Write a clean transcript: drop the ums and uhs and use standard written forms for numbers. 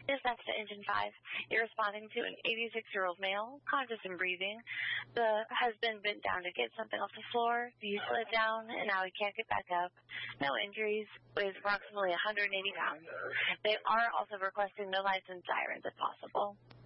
Dispatch to Engine 5. You're responding to an 86-year-old male, conscious and breathing. The husband bent down to get something off the floor. He slid down, and now he can't get back up. No injuries. Weighs approximately 180 pounds. They are also requesting no lights and sirens if possible.